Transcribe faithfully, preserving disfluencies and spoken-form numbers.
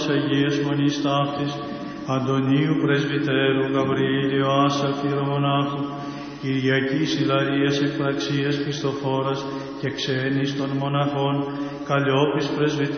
Αγίας Μονής Ταύτης, Αντωνίου Πρεσβυτέρου, Γαβριήλιο Άσα Χειρομονάχου, Κυριακής Ιλαρίας Εκπραξίας Χριστοφόρας και ξένης των μοναχών, Καλλιόπης Πρεσβυτέρου,